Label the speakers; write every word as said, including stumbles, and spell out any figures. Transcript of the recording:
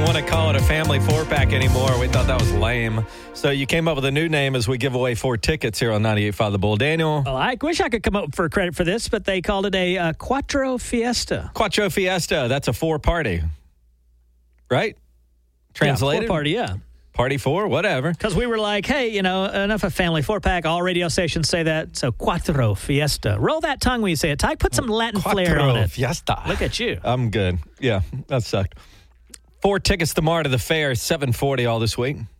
Speaker 1: want to call it a family four-pack anymore. We thought that was lame. So you came up with a new name as we give away four tickets here on ninety-eight point five The Bull. Daniel?
Speaker 2: Well, I wish I could come up for credit for this, but they called it a uh, Quattro Fiesta.
Speaker 1: Quattro Fiesta. That's a four-party. Right? Translated?
Speaker 2: Yeah, four-party, yeah.
Speaker 1: Party four, whatever.
Speaker 2: Because we were like, hey, you know, enough of family four-pack. All radio stations say that. So Quattro Fiesta. Roll that tongue when you say it, Ty. Put some Latin
Speaker 1: Quattro
Speaker 2: flair on it.
Speaker 1: Fiesta.
Speaker 2: Look at you.
Speaker 1: I'm good. Yeah, that sucked. Four tickets tomorrow to the fair, seven forty all this week.